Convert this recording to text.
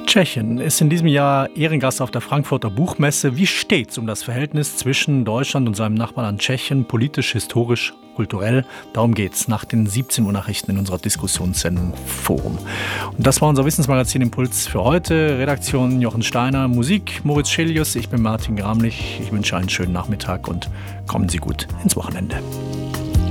Tschechien ist in diesem Jahr Ehrengast auf der Frankfurter Buchmesse. Wie steht's um das Verhältnis zwischen Deutschland und seinem Nachbarland Tschechien, politisch, historisch, kulturell? Darum geht's nach den 17 Uhr Nachrichten in unserer Diskussionssendung Forum. Und das war unser Wissensmagazin Impuls für heute. Redaktion Jochen Steiner, Musik Moritz Schelius, ich bin Martin Gramlich. Ich wünsche einen schönen Nachmittag und kommen Sie gut ins Wochenende.